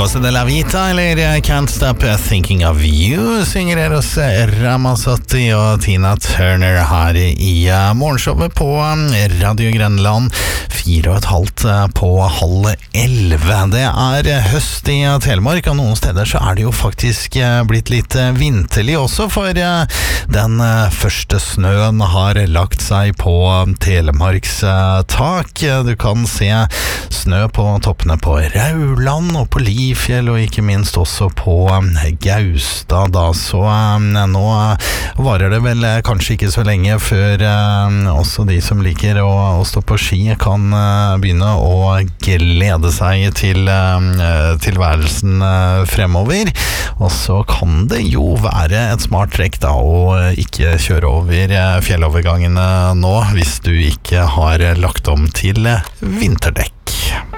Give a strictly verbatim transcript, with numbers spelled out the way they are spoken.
Cosa de la Vita, eller Can't Stop Thinking of You, synger Eros Ramazzotti og Tina Turner her i morgenshowet på Radio Grenland, fire og et halvt på halv elleve. Det er høst i Telemark, og noen steder så er det jo faktisk blitt litt vinterlig også, for den første snøen har lagt seg på Telemarks tak. Du kan se snø på toppene på Rauland og på Lifjell, og ikke minst også på Gaustad da. Så nå varer det vel kanskje ikke så lenge før også de som liker å, å stå på ski kan begynne å glede seg til tilværelsen fremover. Og så kan det jo være et smart trekk da å ikke kjøre over fjellovergangene nå hvis du ikke har lagt om til vinterdekk.